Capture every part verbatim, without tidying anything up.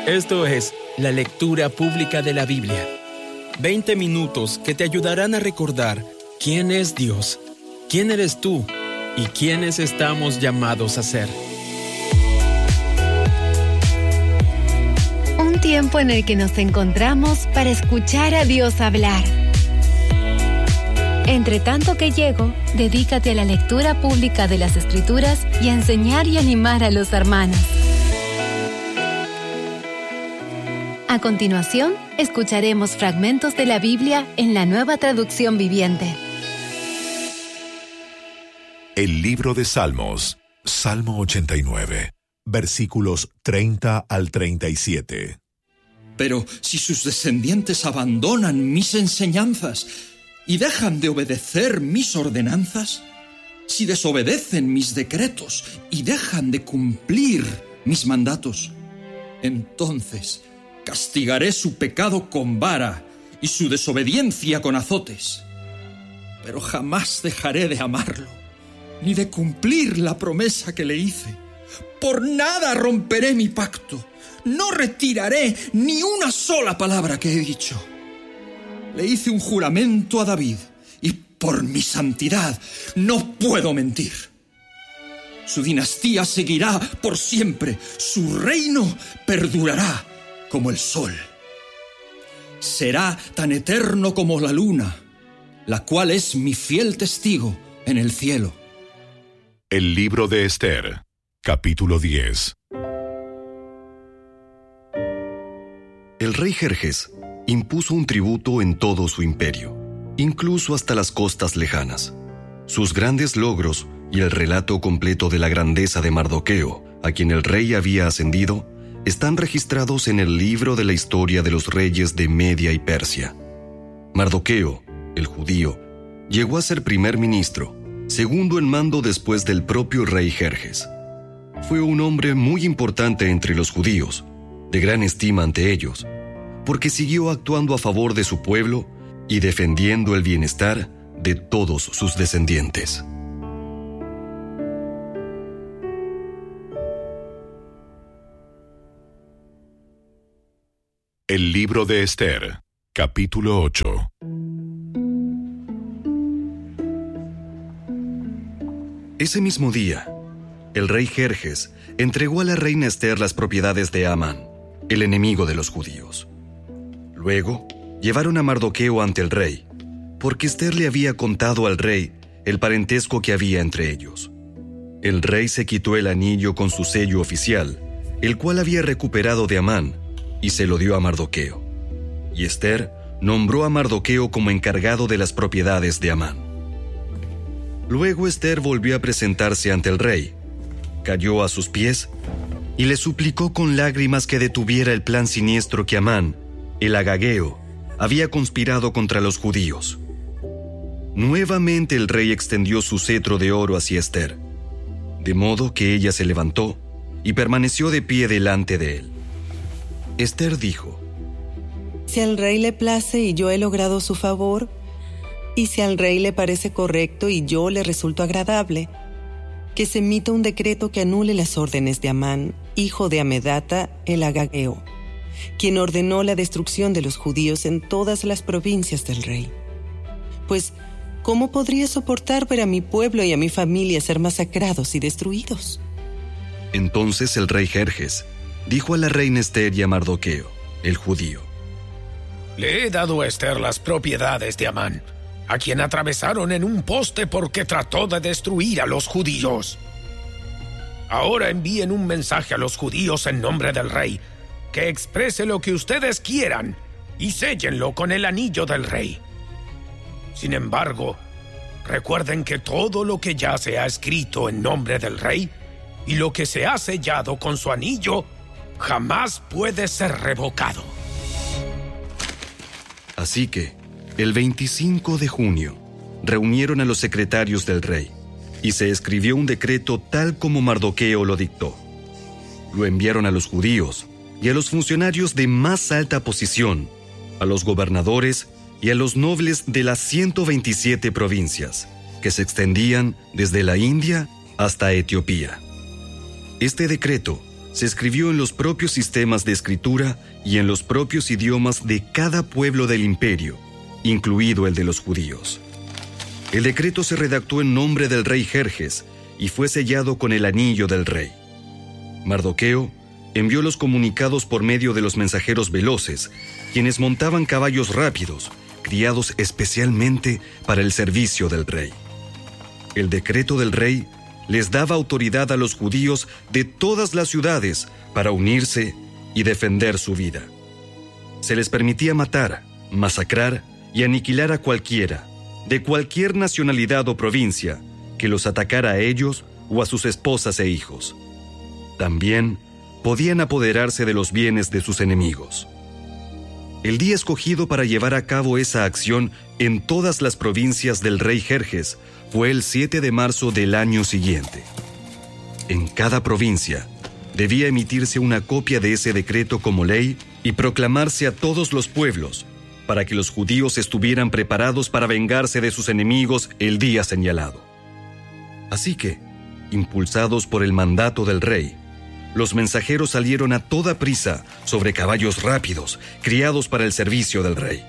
Esto es la lectura pública de la Biblia. veinte minutos que te ayudarán a recordar quién es Dios, quién eres tú y quiénes estamos llamados a ser. Un tiempo en el que nos encontramos para escuchar a Dios hablar. Entre tanto que llego, dedícate a la lectura pública de las Escrituras y a enseñar y animar a los hermanos. A continuación, escucharemos fragmentos de la Biblia en la Nueva Traducción Viviente. El libro de Salmos, Salmo ochenta y nueve, versículos treinta al treinta y siete. Pero si sus descendientes abandonan mis enseñanzas y dejan de obedecer mis ordenanzas, si desobedecen mis decretos y dejan de cumplir mis mandatos, entonces castigaré su pecado con vara y su desobediencia con azotes. Pero jamás dejaré de amarlo, ni de cumplir la promesa que le hice. Por nada romperé mi pacto. No retiraré ni una sola palabra que he dicho. Le hice un juramento a David, y por mi santidad no puedo mentir. Su dinastía seguirá por siempre. Su reino perdurará como el sol. Será tan eterno como la luna, la cual es mi fiel testigo en el cielo. El libro de Esther, capítulo diez. El rey Jerjes impuso un tributo en todo su imperio, incluso hasta las costas lejanas. Sus grandes logros y el relato completo de la grandeza de Mardoqueo, a quien el rey había ascendido, están registrados en el libro de la historia de los reyes de Media y Persia. Mardoqueo, el judío, llegó a ser primer ministro, segundo en mando después del propio rey Jerjes. Fue un hombre muy importante entre los judíos, de gran estima ante ellos, porque siguió actuando a favor de su pueblo y defendiendo el bienestar de todos sus descendientes. El libro de Esther, capítulo ocho. Ese mismo día, el rey Jerjes entregó a la reina Esther las propiedades de Amán, el enemigo de los judíos. Luego, llevaron a Mardoqueo ante el rey, porque Esther le había contado al rey el parentesco que había entre ellos. El rey se quitó el anillo con su sello oficial, el cual había recuperado de Amán, y se lo dio a Mardoqueo. Y Esther nombró a Mardoqueo como encargado de las propiedades de Amán. Luego Esther volvió a presentarse ante el rey, cayó a sus pies y le suplicó con lágrimas que detuviera el plan siniestro que Amán, el agageo, había conspirado contra los judíos. Nuevamente el rey extendió su cetro de oro hacia Esther, de modo que ella se levantó y permaneció de pie delante de él. Esther dijo: Si al rey le place y yo he logrado su favor, y si al rey le parece correcto y yo le resulto agradable, que se emita un decreto que anule las órdenes de Amán, hijo de Amedata, el agageo, quien ordenó la destrucción de los judíos en todas las provincias del rey. Pues, ¿cómo podría soportar ver a mi pueblo y a mi familia ser masacrados y destruidos? Entonces el rey Jerjes dijo a la reina Esther y a Mardoqueo, el judío: Le he dado a Esther las propiedades de Amán, a quien atravesaron en un poste porque trató de destruir a los judíos. Ahora envíen un mensaje a los judíos en nombre del rey, que exprese lo que ustedes quieran y séllenlo con el anillo del rey. Sin embargo, recuerden que todo lo que ya se ha escrito en nombre del rey y lo que se ha sellado con su anillo jamás puede ser revocado. Así que, el veinticinco de junio, reunieron a los secretarios del rey y se escribió un decreto tal como Mardoqueo lo dictó. Lo enviaron a los judíos y a los funcionarios de más alta posición, a los gobernadores y a los nobles de las ciento veintisiete provincias, que se extendían desde la India hasta Etiopía. Este decreto se escribió en los propios sistemas de escritura y en los propios idiomas de cada pueblo del imperio, incluido el de los judíos. El decreto se redactó en nombre del rey Jerjes y fue sellado con el anillo del rey. Mardoqueo envió los comunicados por medio de los mensajeros veloces, quienes montaban caballos rápidos, criados especialmente para el servicio del rey. El decreto del rey les daba autoridad a los judíos de todas las ciudades para unirse y defender su vida. Se les permitía matar, masacrar y aniquilar a cualquiera, de cualquier nacionalidad o provincia, que los atacara a ellos o a sus esposas e hijos. También podían apoderarse de los bienes de sus enemigos. El día escogido para llevar a cabo esa acción en todas las provincias del rey Jerjes fue el siete de marzo del año siguiente. En cada provincia debía emitirse una copia de ese decreto como ley y proclamarse a todos los pueblos, para que los judíos estuvieran preparados para vengarse de sus enemigos el día señalado. Así que, impulsados por el mandato del rey, los mensajeros salieron a toda prisa sobre caballos rápidos, criados para el servicio del rey.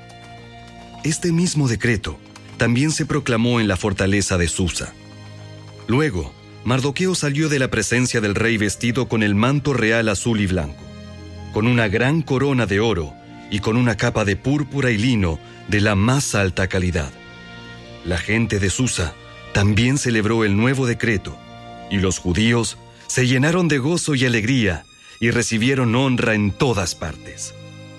Este mismo decreto también se proclamó en la fortaleza de Susa. Luego, Mardoqueo salió de la presencia del rey vestido con el manto real azul y blanco, con una gran corona de oro y con una capa de púrpura y lino de la más alta calidad. La gente de Susa también celebró el nuevo decreto, y los judíos se llenaron de gozo y alegría y recibieron honra en todas partes.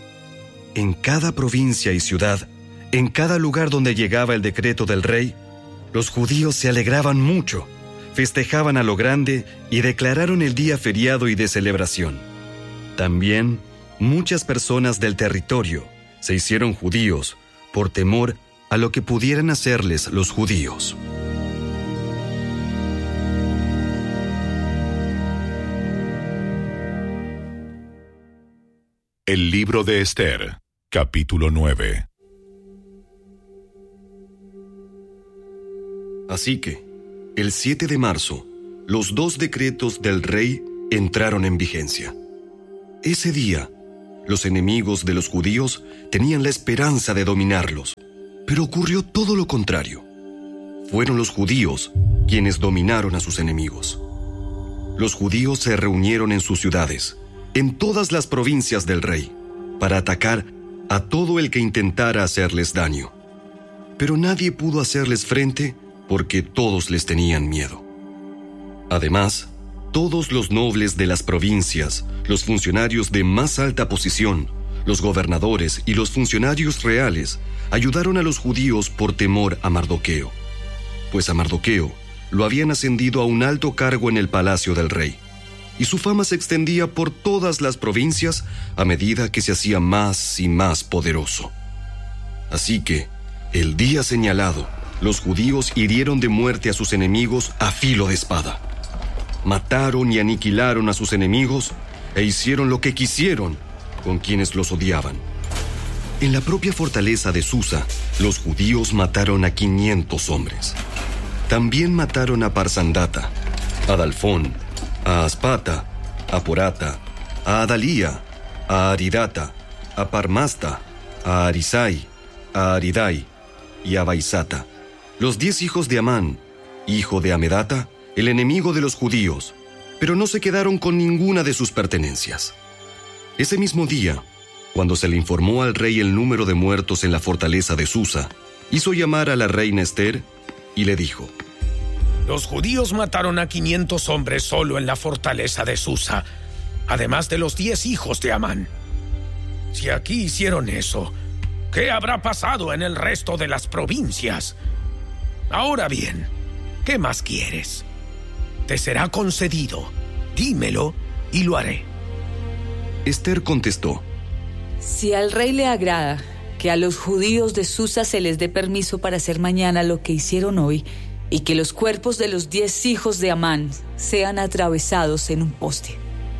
En cada provincia y ciudad, en cada lugar donde llegaba el decreto del rey, los judíos se alegraban mucho, festejaban a lo grande y declararon el día feriado y de celebración. También, muchas personas del territorio se hicieron judíos por temor a lo que pudieran hacerles los judíos. El libro de Esther, capítulo nueve. Así que, el siete de marzo, los dos decretos del rey entraron en vigencia. Ese día, los enemigos de los judíos tenían la esperanza de dominarlos, pero ocurrió todo lo contrario. Fueron los judíos quienes dominaron a sus enemigos. Los judíos se reunieron en sus ciudades, en todas las provincias del rey, para atacar a todo el que intentara hacerles daño. Pero nadie pudo hacerles frente porque todos les tenían miedo. Además, todos los nobles de las provincias, los funcionarios de más alta posición, los gobernadores y los funcionarios reales ayudaron a los judíos por temor a Mardoqueo, pues a Mardoqueo lo habían ascendido a un alto cargo en el palacio del rey, y su fama se extendía por todas las provincias a medida que se hacía más y más poderoso. Así que, el día señalado, los judíos hirieron de muerte a sus enemigos a filo de espada. Mataron y aniquilaron a sus enemigos e hicieron lo que quisieron con quienes los odiaban. En la propia fortaleza de Susa, los judíos mataron a quinientos hombres. También mataron a Parsandata, a Dalfón, a Aspata, a Porata, a Adalía, a Aridata, a Parmasta, a Arisai, a Aridai y a Baisata, los diez hijos de Amán, hijo de Amedata, el enemigo de los judíos, pero no se quedaron con ninguna de sus pertenencias. Ese mismo día, cuando se le informó al rey el número de muertos en la fortaleza de Susa, hizo llamar a la reina Esther y le dijo: Los judíos mataron a quinientos hombres solo en la fortaleza de Susa, además de los diez hijos de Amán. Si aquí hicieron eso, ¿qué habrá pasado en el resto de las provincias? Ahora bien, ¿qué más quieres? Te será concedido. Dímelo y lo haré. Esther contestó: Si al rey le agrada que a los judíos de Susa se les dé permiso para hacer mañana lo que hicieron hoy, y que los cuerpos de los diez hijos de Amán sean atravesados en un poste.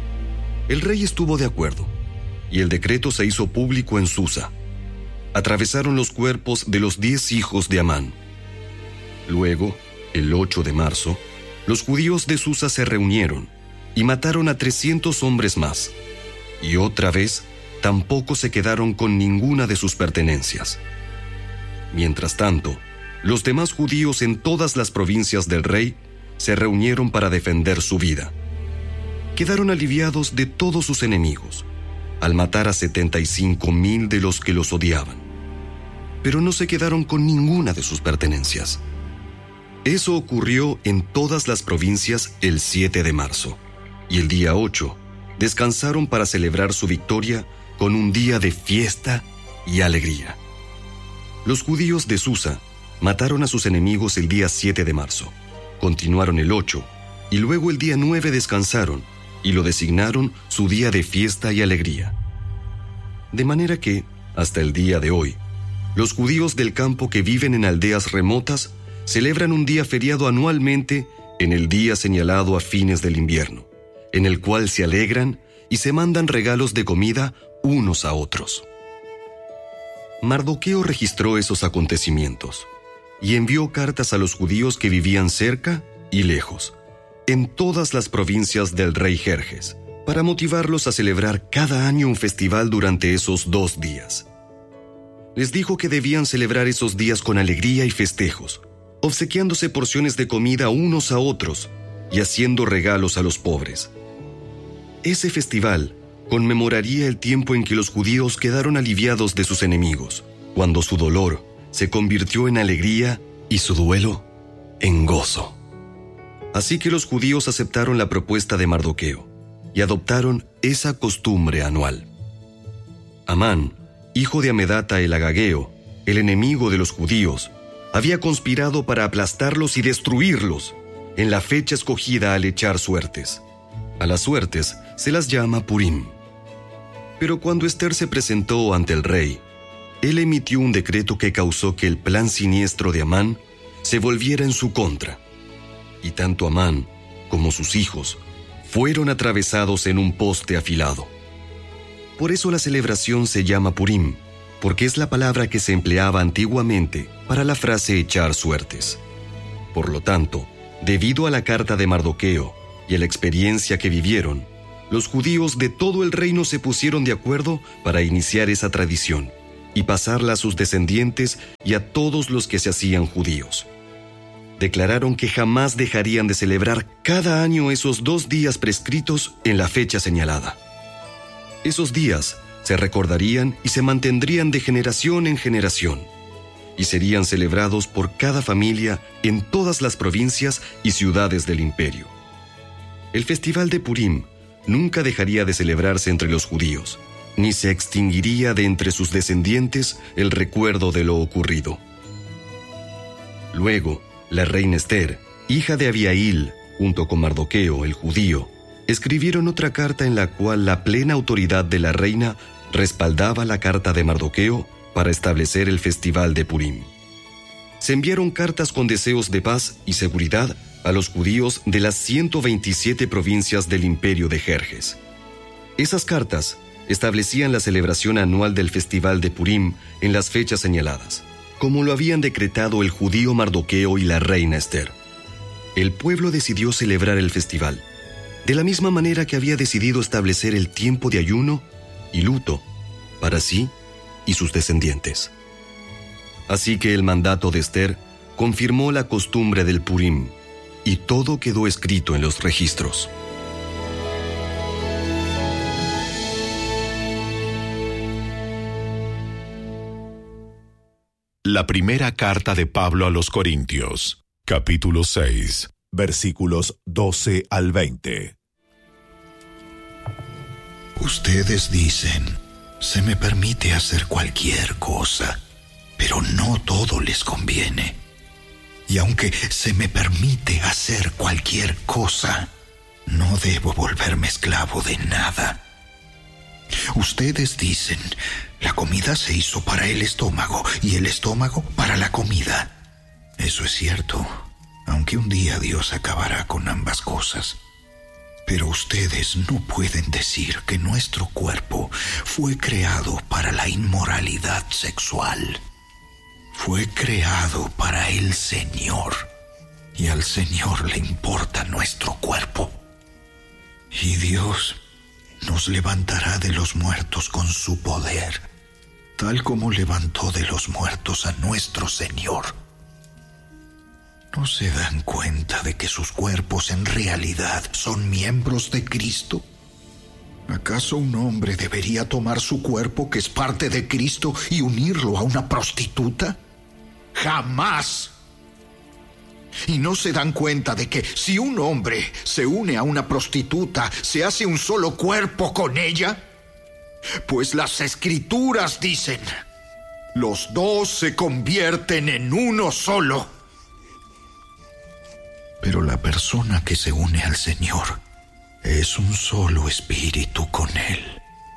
El rey estuvo de acuerdo, y el decreto se hizo público en Susa. Atravesaron los cuerpos de los diez hijos de Amán. Luego, el ocho de marzo, los judíos de Susa se reunieron, y mataron a trescientos hombres más. Y otra vez, tampoco se quedaron con ninguna de sus pertenencias. Mientras tanto, los demás judíos en todas las provincias del rey se reunieron para defender su vida. Quedaron aliviados de todos sus enemigos, al matar a setenta y cinco mil de los que los odiaban. Pero no se quedaron con ninguna de sus pertenencias. Eso ocurrió en todas las provincias el siete de marzo, y el día ocho descansaron para celebrar su victoria con un día de fiesta y alegría. Los judíos de Susa mataron a sus enemigos el día siete de marzo, continuaron el ocho, y luego el día nueve descansaron, y lo designaron su día de fiesta y alegría. De manera que, hasta el día de hoy, los judíos del campo que viven en aldeas remotas celebran un día feriado anualmente en el día señalado a fines del invierno, en el cual se alegran y se mandan regalos de comida unos a otros. Mardoqueo registró esos acontecimientos y envió cartas a los judíos que vivían cerca y lejos, en todas las provincias del rey Jerjes, para motivarlos a celebrar cada año un festival durante esos dos días. Les dijo que debían celebrar esos días con alegría y festejos, obsequiándose porciones de comida unos a otros y haciendo regalos a los pobres. Ese festival conmemoraría el tiempo en que los judíos quedaron aliviados de sus enemigos, cuando su dolor se convirtió en alegría y su duelo en gozo. Así que los judíos aceptaron la propuesta de Mardoqueo y adoptaron esa costumbre anual. Amán, hijo de Amedata el Agageo, el enemigo de los judíos, había conspirado para aplastarlos y destruirlos en la fecha escogida al echar suertes. A las suertes se las llama Purim. Pero cuando Ester se presentó ante el rey, él emitió un decreto que causó que el plan siniestro de Amán se volviera en su contra. Y tanto Amán como sus hijos fueron atravesados en un poste afilado. Por eso la celebración se llama Purim, porque es la palabra que se empleaba antiguamente para la frase echar suertes. Por lo tanto, debido a la carta de Mardoqueo y a la experiencia que vivieron, los judíos de todo el reino se pusieron de acuerdo para iniciar esa tradición y pasarla a sus descendientes y a todos los que se hacían judíos. Declararon que jamás dejarían de celebrar cada año esos dos días prescritos en la fecha señalada. Esos días se recordarían y se mantendrían de generación en generación, y serían celebrados por cada familia en todas las provincias y ciudades del imperio. El festival de Purim nunca dejaría de celebrarse entre los judíos, ni se extinguiría de entre sus descendientes el recuerdo de lo ocurrido. Luego, la reina Ester, hija de Abihail, junto con Mardoqueo, el judío, escribieron otra carta en la cual la plena autoridad de la reina respaldaba la carta de Mardoqueo para establecer el festival de Purim. Se enviaron cartas con deseos de paz y seguridad a los judíos de las ciento veintisiete provincias del imperio de Jerjes. Esas cartas establecían la celebración anual del festival de Purim en las fechas señaladas, como lo habían decretado el judío Mardoqueo y la reina Ester. El pueblo decidió celebrar el festival, de la misma manera que había decidido establecer el tiempo de ayuno y luto para sí y sus descendientes. Así que el mandato de Ester confirmó la costumbre del Purim, y todo quedó escrito en los registros. La primera carta de Pablo a los Corintios, capítulo seis, versículos doce al veinte. Ustedes dicen, se me permite hacer cualquier cosa, pero no todo les conviene. Y aunque se me permite hacer cualquier cosa, no debo volverme esclavo de nada. Ustedes dicen, la comida se hizo para el estómago y el estómago para la comida. Eso es cierto, aunque un día Dios acabará con ambas cosas. Pero ustedes no pueden decir que nuestro cuerpo fue creado para la inmoralidad sexual. Fue creado para el Señor, y al Señor le importa nuestro cuerpo. Y Dios nos levantará de los muertos con su poder, tal como levantó de los muertos a nuestro Señor. ¿No se dan cuenta de que sus cuerpos en realidad son miembros de Cristo? ¿Acaso un hombre debería tomar su cuerpo, que es parte de Cristo, y unirlo a una prostituta? ¡Jamás! ¿Y no se dan cuenta de que si un hombre se une a una prostituta, se hace un solo cuerpo con ella? Pues las Escrituras dicen, los dos se convierten en uno solo. Pero la persona que se une al Señor es un solo espíritu con Él.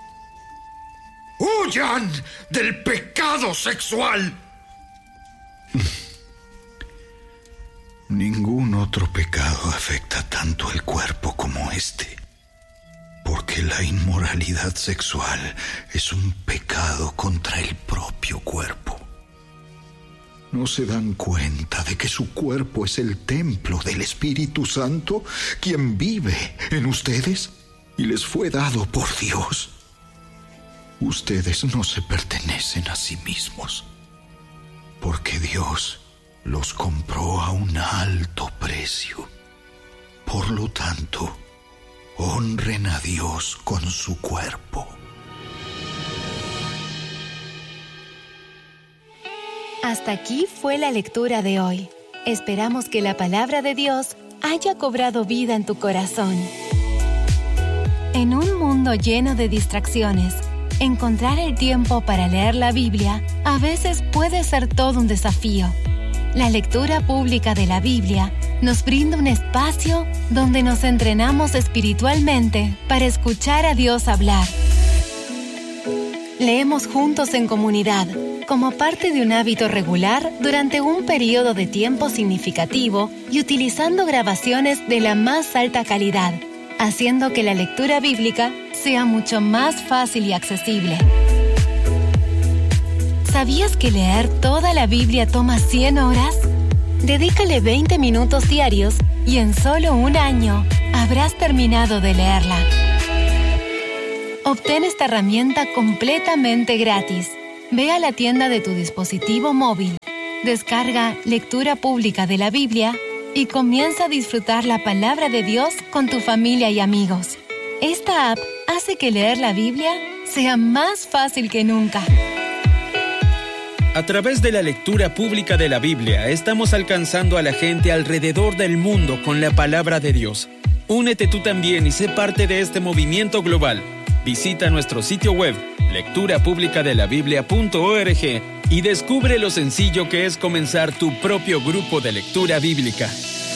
¡Huyan del pecado sexual! Ningún otro pecado afecta tanto el cuerpo como este, porque la inmoralidad sexual es un pecado contra el propio cuerpo. ¿No se dan cuenta de que su cuerpo es el templo del Espíritu Santo, quien vive en ustedes y les fue dado por Dios? Ustedes no se pertenecen a sí mismos, porque Dios los compró a un alto precio. Por lo tanto, honren a Dios con su cuerpo. Hasta aquí fue la lectura de hoy. Esperamos que la palabra de Dios haya cobrado vida en tu corazón. En un mundo lleno de distracciones, encontrar el tiempo para leer la Biblia a veces puede ser todo un desafío. La lectura pública de la Biblia nos brinda un espacio donde nos entrenamos espiritualmente para escuchar a Dios hablar. Leemos juntos en comunidad, como parte de un hábito regular durante un periodo de tiempo significativo y utilizando grabaciones de la más alta calidad, haciendo que la lectura bíblica sea mucho más fácil y accesible. ¿Sabías que leer toda la Biblia toma cien horas? Dedícale veinte minutos diarios y en solo un año habrás terminado de leerla. Obtén esta herramienta completamente gratis. Ve a la tienda de tu dispositivo móvil, descarga Lectura Pública de la Biblia y comienza a disfrutar la palabra de Dios con tu familia y amigos. Esta app hace que leer la Biblia sea más fácil que nunca. A través de la lectura pública de la Biblia, estamos alcanzando a la gente alrededor del mundo con la palabra de Dios. Únete tú también y sé parte de este movimiento global. Visita nuestro sitio web, lectura pública de la biblia punto org, y descubre lo sencillo que es comenzar tu propio grupo de lectura bíblica.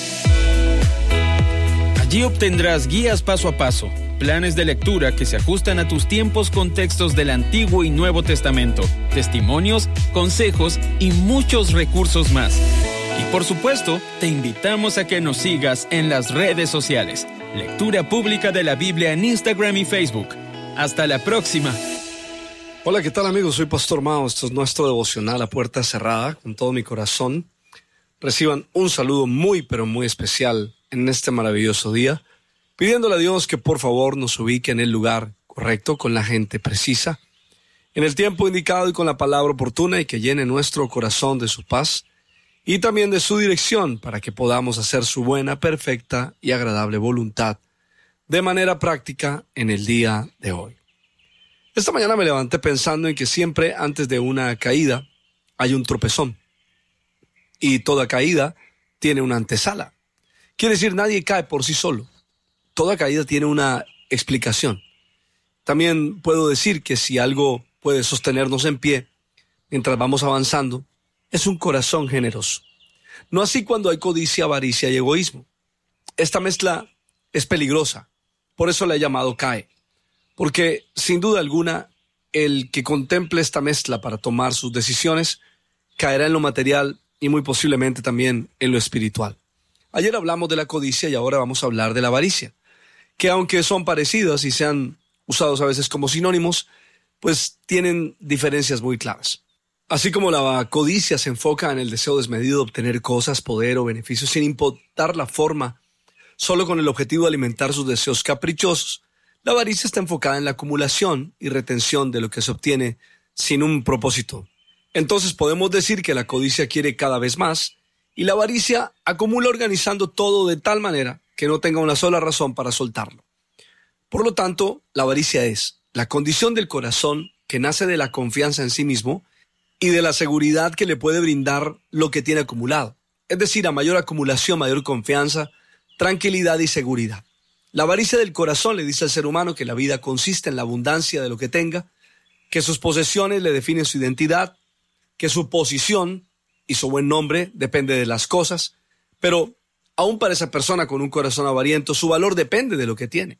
Allí obtendrás guías paso a paso, planes de lectura que se ajustan a tus tiempos con textos del Antiguo y Nuevo Testamento, testimonios, consejos y muchos recursos más. Y por supuesto, te invitamos a que nos sigas en las redes sociales. Lectura Pública de la Biblia en Instagram y Facebook. Hasta la próxima. Hola, ¿qué tal amigos? Soy Pastor Mao. Esto es nuestro devocional a puerta cerrada, con todo mi corazón. Reciban un saludo muy, pero muy especial en este maravilloso día, pidiéndole a Dios que por favor nos ubique en el lugar correcto, con la gente precisa, en el tiempo indicado y con la palabra oportuna, y que llene nuestro corazón de su paz y también de su dirección para que podamos hacer su buena, perfecta y agradable voluntad de manera práctica en el día de hoy. Esta mañana me levanté pensando en que siempre antes de una caída hay un tropezón, y toda caída tiene una antesala. Quiere decir, nadie cae por sí solo. Toda caída tiene una explicación. También puedo decir que si algo puede sostenernos en pie mientras vamos avanzando, es un corazón generoso. No así cuando hay codicia, avaricia y egoísmo. Esta mezcla es peligrosa. Por eso la he llamado cae. Porque, sin duda alguna, el que contemple esta mezcla para tomar sus decisiones caerá en lo material y muy posiblemente también en lo espiritual. Ayer hablamos de la codicia y ahora vamos a hablar de la avaricia, que aunque son parecidas y sean usados a veces como sinónimos, pues tienen diferencias muy claras. Así como la codicia se enfoca en el deseo desmedido de obtener cosas, poder o beneficios sin importar la forma, solo con el objetivo de alimentar sus deseos caprichosos, la avaricia está enfocada en la acumulación y retención de lo que se obtiene sin un propósito. Entonces podemos decir que la codicia quiere cada vez más y la avaricia acumula organizando todo de tal manera que no tenga una sola razón para soltarlo. Por lo tanto, la avaricia es la condición del corazón que nace de la confianza en sí mismo y de la seguridad que le puede brindar lo que tiene acumulado. Es decir, a mayor acumulación, mayor confianza, tranquilidad y seguridad. La avaricia del corazón le dice al ser humano que la vida consiste en la abundancia de lo que tenga, que sus posesiones le definen su identidad, que su posición y su buen nombre depende de las cosas, pero aún para esa persona con un corazón avariento, su valor depende de lo que tiene,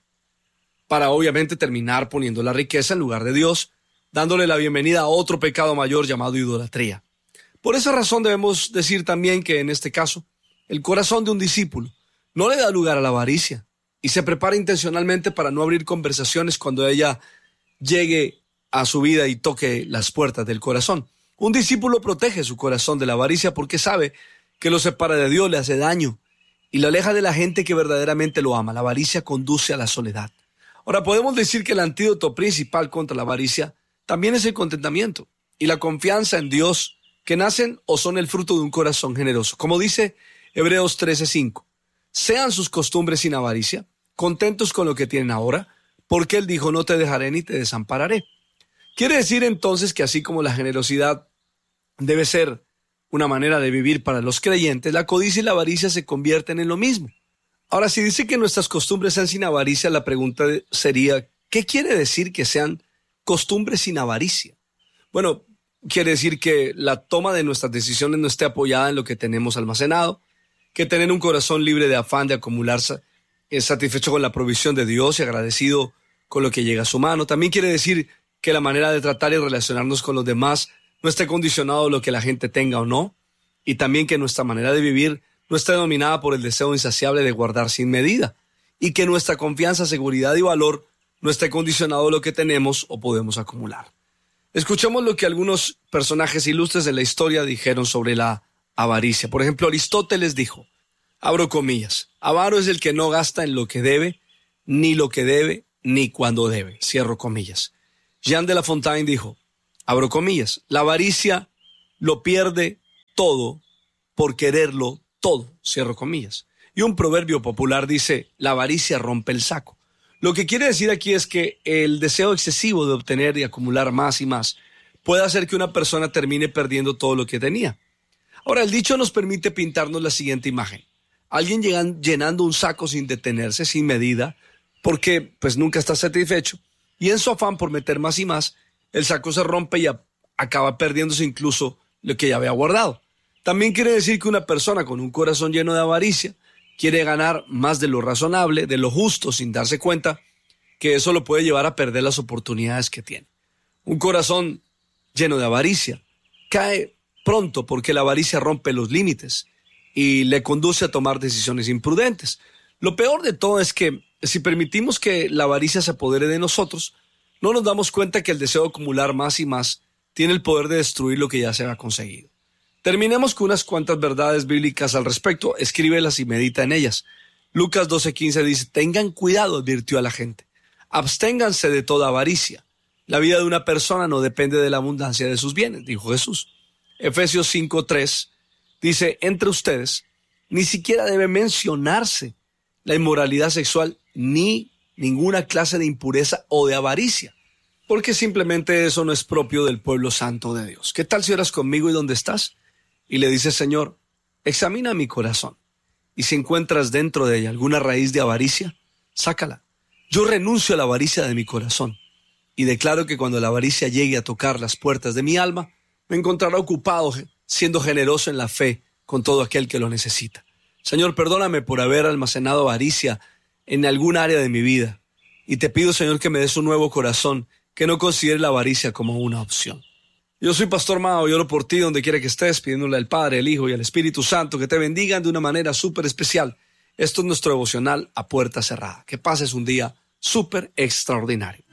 para obviamente terminar poniendo la riqueza en lugar de Dios, dándole la bienvenida a otro pecado mayor llamado idolatría. Por esa razón debemos decir también que en este caso, el corazón de un discípulo no le da lugar a la avaricia y se prepara intencionalmente para no abrir conversaciones cuando ella llegue a su vida y toque las puertas del corazón. Un discípulo protege su corazón de la avaricia porque sabe que lo separa de Dios, le hace daño y lo aleja de la gente que verdaderamente lo ama. La avaricia conduce a la soledad. Ahora, podemos decir que el antídoto principal contra la avaricia también es el contentamiento y la confianza en Dios, que nacen o son el fruto de un corazón generoso. Como dice Hebreos trece cinco, sean sus costumbres sin avaricia, contentos con lo que tienen ahora, porque Él dijo, no te dejaré ni te desampararé. Quiere decir entonces que así como la generosidad debe ser una manera de vivir para los creyentes, la codicia y la avaricia se convierten en lo mismo. Ahora, si dice que nuestras costumbres sean sin avaricia, la pregunta sería, ¿qué quiere decir que sean costumbres sin avaricia? Bueno, quiere decir que la toma de nuestras decisiones no esté apoyada en lo que tenemos almacenado, que tener un corazón libre de afán de acumularse es satisfecho con la provisión de Dios y agradecido con lo que llega a su mano. También quiere decir que la manera de tratar y relacionarnos con los demás no esté condicionado a lo que la gente tenga o no, y también que nuestra manera de vivir no esté dominada por el deseo insaciable de guardar sin medida, y que nuestra confianza, seguridad y valor no esté condicionado a lo que tenemos o podemos acumular. Escuchemos lo que algunos personajes ilustres de la historia dijeron sobre la avaricia. Por ejemplo, Aristóteles dijo, abro comillas, avaro es el que no gasta en lo que debe, ni lo que debe, ni cuando debe, cierro comillas. Jean de La Fontaine dijo, abro comillas, la avaricia lo pierde todo por quererlo todo, cierro comillas. Y un proverbio popular dice, la avaricia rompe el saco. Lo que quiere decir aquí es que el deseo excesivo de obtener y acumular más y más puede hacer que una persona termine perdiendo todo lo que tenía. Ahora, el dicho nos permite pintarnos la siguiente imagen. Alguien llegan, llenando un saco sin detenerse, sin medida, porque pues nunca está satisfecho, y en su afán por meter más y más, el saco se rompe y a, acaba perdiéndose incluso lo que ya había guardado. También quiere decir que una persona con un corazón lleno de avaricia quiere ganar más de lo razonable, de lo justo, sin darse cuenta que eso lo puede llevar a perder las oportunidades que tiene. Un corazón lleno de avaricia cae pronto porque la avaricia rompe los límites y le conduce a tomar decisiones imprudentes. Lo peor de todo es que si permitimos que la avaricia se apodere de nosotros, no nos damos cuenta que el deseo de acumular más y más tiene el poder de destruir lo que ya se ha conseguido. Terminemos con unas cuantas verdades bíblicas al respecto, escríbelas y medita en ellas. Lucas doce quince dice, tengan cuidado, advirtió a la gente, absténganse de toda avaricia. La vida de una persona no depende de la abundancia de sus bienes, dijo Jesús. Efesios cinco tres dice, entre ustedes ni siquiera debe mencionarse la inmoralidad sexual ni ninguna clase de impureza o de avaricia, porque simplemente eso no es propio del pueblo santo de Dios. ¿Qué tal si oras conmigo y dónde estás? Y le dices, Señor, examina mi corazón, y si encuentras dentro de ella alguna raíz de avaricia, sácala. Yo renuncio a la avaricia de mi corazón, y declaro que cuando la avaricia llegue a tocar las puertas de mi alma, me encontrará ocupado siendo generoso en la fe con todo aquel que lo necesita. Señor, perdóname por haber almacenado avaricia en algún área de mi vida, y te pido, Señor, que me des un nuevo corazón que no considere la avaricia como una opción. Yo soy Pastor Mao y oro por ti donde quiera que estés, pidiéndole al Padre, al Hijo y al Espíritu Santo que te bendigan de una manera súper especial. Esto es nuestro devocional a puerta cerrada. Que pases un día súper extraordinario.